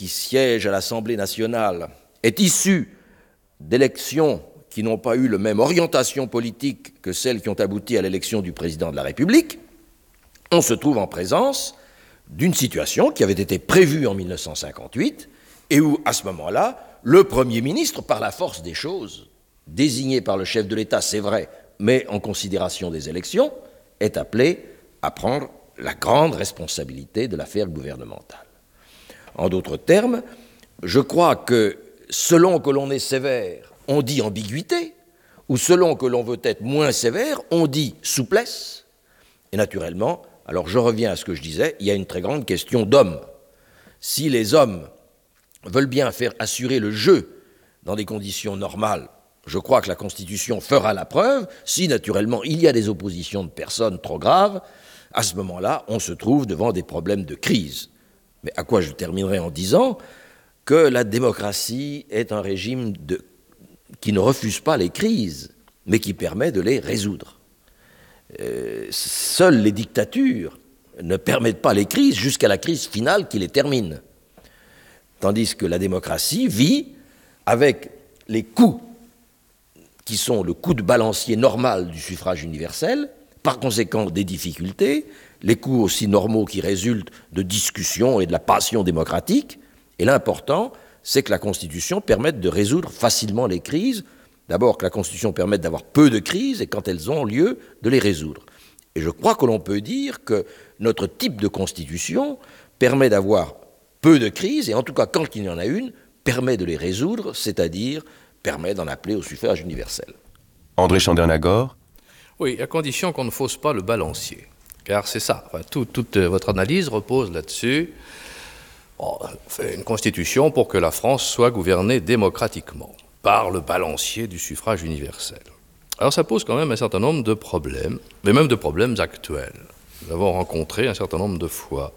qui siège à l'Assemblée nationale est issu d'élections qui n'ont pas eu la même orientation politique que celles qui ont abouti à l'élection du président de la République, on se trouve en présence d'une situation qui avait été prévue en 1958 et où, à ce moment-là, le Premier ministre, par la force des choses, désigné par le chef de l'État, c'est vrai, mais en considération des élections, est appelé à prendre la grande responsabilité de l'affaire gouvernementale. En d'autres termes, je crois que selon que l'on est sévère, on dit ambiguïté, ou selon que l'on veut être moins sévère, on dit souplesse. Et naturellement, alors je reviens à ce que je disais, il y a une très grande question d'hommes. Si les hommes veulent bien faire assurer le jeu dans des conditions normales, je crois que la Constitution fera la preuve. Si, naturellement, il y a des oppositions de personnes trop graves, à ce moment-là, on se trouve devant des problèmes de crise. Mais à quoi je terminerai en disant que la démocratie est un régime qui ne refuse pas les crises, mais qui permet de les résoudre. Seules les dictatures ne permettent pas les crises jusqu'à la crise finale qui les termine. Tandis que la démocratie vit avec les coups qui sont le coup de balancier normal du suffrage universel, par conséquent des difficultés, les coups aussi normaux qui résultent de discussions et de la passion démocratique. Et l'important, c'est que la Constitution permette de résoudre facilement les crises. D'abord, que la Constitution permette d'avoir peu de crises et, quand elles ont lieu, de les résoudre. Et je crois que l'on peut dire que notre type de Constitution permet d'avoir peu de crises, et en tout cas, quand il y en a une, permet de les résoudre, c'est-à-dire permet d'en appeler au suffrage universel. André Chandernagor. Oui, à condition qu'on ne fausse pas le balancier. Car c'est ça, enfin, toute votre analyse repose là-dessus. On fait une constitution pour que la France soit gouvernée démocratiquement, par le balancier du suffrage universel. Alors ça pose quand même un certain nombre de problèmes, mais même de problèmes actuels. Nous l'avons rencontré un certain nombre de fois.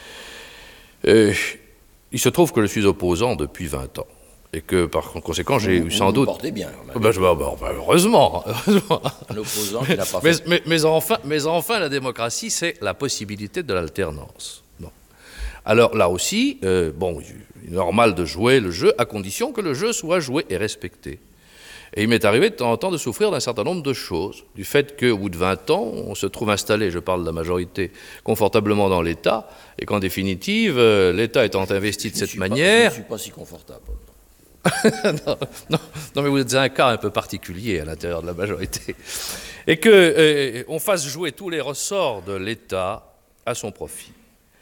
Et il se trouve que je suis opposant depuis 20 ans. Et que, par conséquent, j'ai eu sans doute... Vous portez bien. Heureusement. Un opposant qui n'a pas fait... Mais enfin, la démocratie, c'est la possibilité de l'alternance. Bon. Alors là aussi, il est normal de jouer le jeu à condition que le jeu soit joué et respecté. Et il m'est arrivé de temps en temps de souffrir d'un certain nombre de choses, du fait qu'au bout de 20 ans, on se trouve installé, je parle de la majorité, confortablement dans l'État, et qu'en définitive, l'État étant investi de cette manière... Je ne suis pas si confortable. non, mais vous êtes un cas un peu particulier à l'intérieur de la majorité. Et qu'on fasse jouer tous les ressorts de l'État à son profit.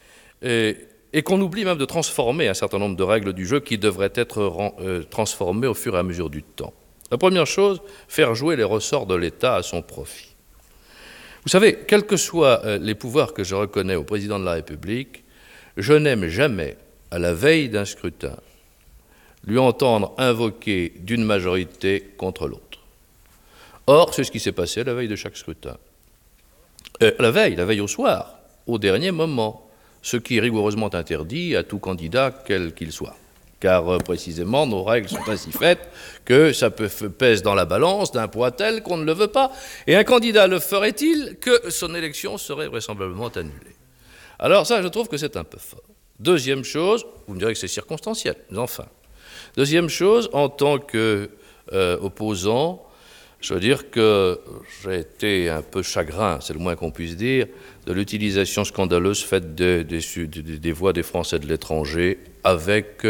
Et qu'on oublie même de transformer un certain nombre de règles du jeu qui devraient être transformées au fur et à mesure du temps. La première chose, faire jouer les ressorts de l'État à son profit. Vous savez, quels que soient les pouvoirs que je reconnais au président de la République, je n'aime jamais, à la veille d'un scrutin, lui entendre invoquer d'une majorité contre l'autre. Or, c'est ce qui s'est passé à la veille de chaque scrutin. La veille au soir, au dernier moment, ce qui est rigoureusement interdit à tout candidat, quel qu'il soit. Car précisément, nos règles sont ainsi faites que ça pèse dans la balance d'un poids tel qu'on ne le veut pas. Et un candidat le ferait-il que son élection serait vraisemblablement annulée. Alors ça, je trouve que c'est un peu fort. Deuxième chose, vous me direz que c'est circonstanciel, mais enfin... Deuxième chose, en tant qu'opposant, je veux dire que j'ai été un peu chagrin, c'est le moins qu'on puisse dire, de l'utilisation scandaleuse faite des voix des Français de l'étranger avec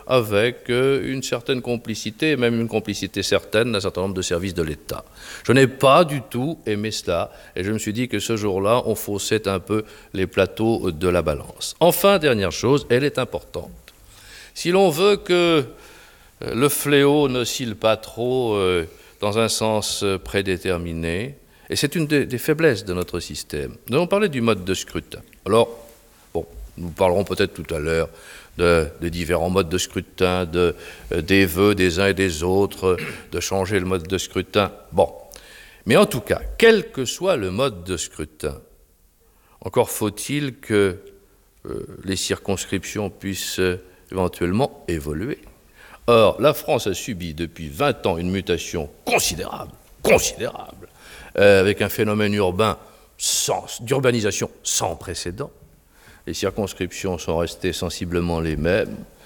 une certaine complicité, même une complicité certaine d'un certain nombre de services de l'État. Je n'ai pas du tout aimé cela, et je me suis dit que ce jour-là, on faussait un peu les plateaux de la balance. Enfin, dernière chose, elle est importante. Si l'on veut que le fléau n'oscille pas trop dans un sens prédéterminé, et c'est une des faiblesses de notre système. Nous allons parler du mode de scrutin. Alors, nous parlerons peut-être tout à l'heure de différents modes de scrutin, des vœux des uns et des autres, de changer le mode de scrutin. Bon. Mais en tout cas, quel que soit le mode de scrutin, encore faut-il que les circonscriptions puissent éventuellement évoluer. Or, la France a subi depuis 20 ans une mutation considérable, avec un phénomène urbain d'urbanisation sans précédent. Les circonscriptions sont restées sensiblement les mêmes.